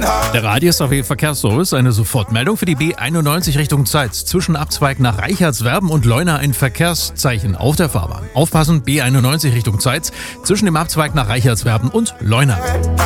Der Radius-AW-Verkehrsservice, eine Sofortmeldung für die B91 Richtung Zeitz. Zwischen Abzweig nach Reichertswerben und Leuna ein Verkehrszeichen auf der Fahrbahn. Aufpassen, B91 Richtung Zeitz, zwischen dem Abzweig nach Reichertswerben und Leuna.